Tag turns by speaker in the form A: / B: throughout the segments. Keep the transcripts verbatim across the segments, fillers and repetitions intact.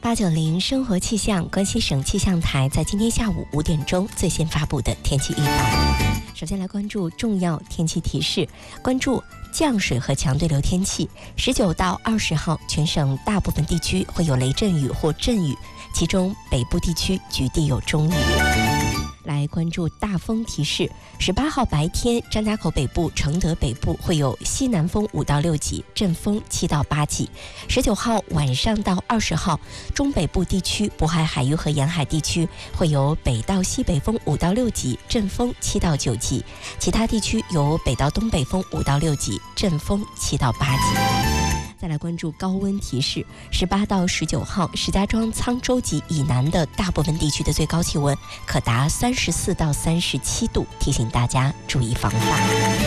A: 八九零生活气象，关西省气象台在今天下午五点钟最新发布的天气预报。首先来关注重要天气提示，关注降水和强对流天气。十九到二十号，全省大部分地区会有雷阵雨或阵雨，其中北部地区局地有中雨。来关注大风提示，十八号白天，张家口北部、承德北部会有西南风五到六级，阵风七到八级。十九号晚上到二十号，中北部地区、渤海海域和沿海地区会有北到西北风五到六级，阵风七到九级。其他地区有北到东北风五到六级，阵风七到八级。再来关注高温提示，十八到十九号，石家庄、沧州及以南的大部分地区的最高气温可达三十四到三十七度，提醒大家注意防范。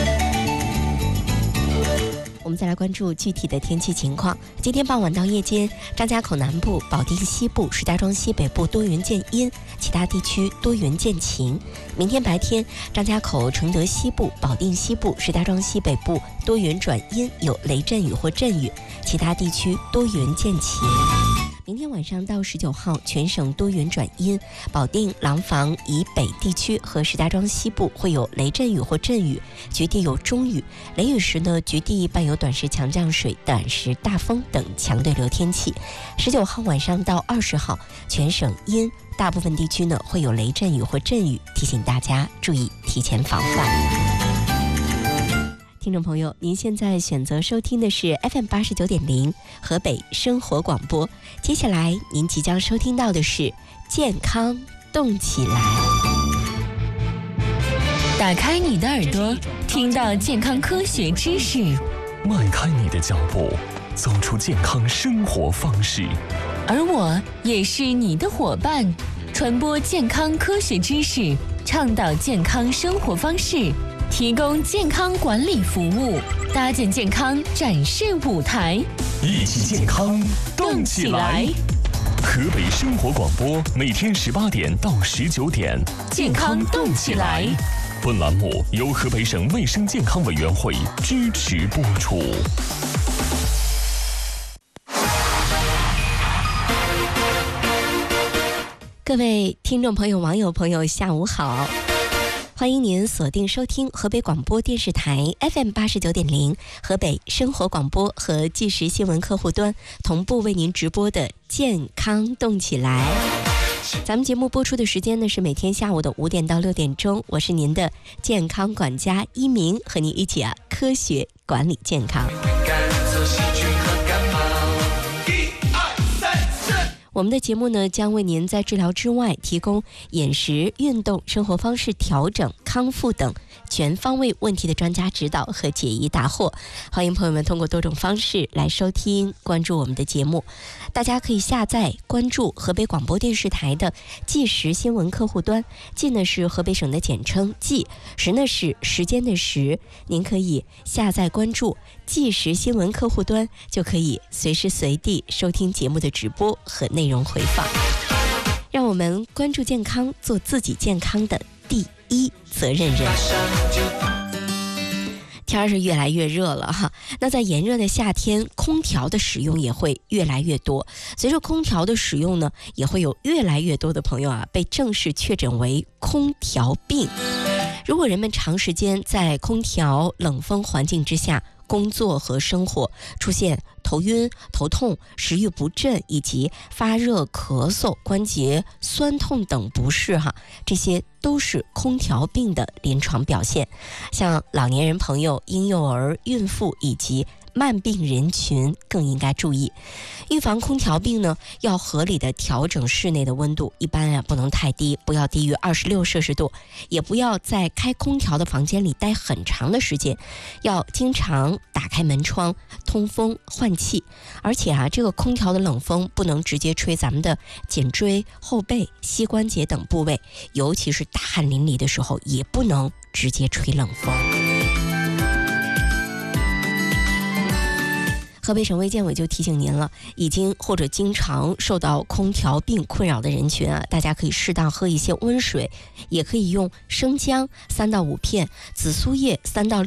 A: 我们再来关注具体的天气情况。今天傍晚到夜间，张家口南部、保定西部、石家庄西北部多云见阴，其他地区多云见晴。明天白天，张家口、承德西部、保定西部、石家庄西北部多云转阴，有雷阵雨或阵雨，其他地区多云见晴。明天晚上到十九号，全省多云转阴，保定、廊坊以北地区和石家庄西部会有雷阵雨或阵雨，局地有中雨。雷雨时呢，局地伴有短时强降水、短时大风等强对流天气。十九号晚上到二十号，全省阴，大部分地区呢会有雷阵雨或阵雨，提醒大家注意提前防范。听众朋友，您现在选择收听的是 F M 八十九点零河北生活广播。接下来您即将收听到的是健康动起来。
B: 打开你的耳朵，听到健康科学知识；
C: 迈开你的脚步，走出健康生活方式。
B: 而我也是你的伙伴，传播健康科学知识，倡导健康生活方式，提供健康管理服务，搭建健康展示舞台，
C: 一起健康动起来。河北生活广播每天十八点到十九点，
B: 健康动起来。
C: 本栏目由河北省卫生健康委员会支持播出。
A: 各位听众朋友、网友朋友，下午好！欢迎您锁定收听河北广播电视台 F M 八十九点零河北生活广播和即时新闻客户端同步为您直播的健康动起来。咱们节目播出的时间呢是每天下午的五点到六点钟，我是您的健康管家一鸣，和您一起啊科学管理健康。我们的节目呢，将为您在治疗之外提供饮食、运动、生活方式调整、康复等全方位问题的专家指导和解疑答惑。欢迎朋友们通过多种方式来收听、关注我们的节目。大家可以下载关注河北广播电视台的即时新闻客户端，即呢是河北省的简称即，时呢是时间的时。您可以下载关注即时新闻客户端，就可以随时随地收听节目的直播和内容回放。让我们关注健康，做自己健康的第一责任人。天是越来越热了哈，那在炎热的夏天，空调的使用也会越来越多。随着空调的使用呢，也会有越来越多的朋友啊被正式确诊为空调病。如果人们长时间在空调冷风环境之下工作和生活，出现头晕、头痛、食欲不振以及发热、咳嗽、关节酸痛等不适哈，这些都是空调病的临床表现。像老年人朋友、婴幼儿、孕妇以及慢病人群更应该注意。预防空调病呢，要合理的调整室内的温度，一般啊不能太低，不要低于二十六摄氏度，也不要在开空调的房间里待很长的时间，要经常打开门窗通风换气。而且啊，这个空调的冷风不能直接吹咱们的颈椎、后背、膝关节等部位，尤其是大汗淋漓的时候，也不能直接吹冷风。河北省卫健委就提醒您了，已经或者经常受到空调病困扰的人群啊，大家可以适当喝一些温水，也可以用生姜三到五片、紫苏叶三到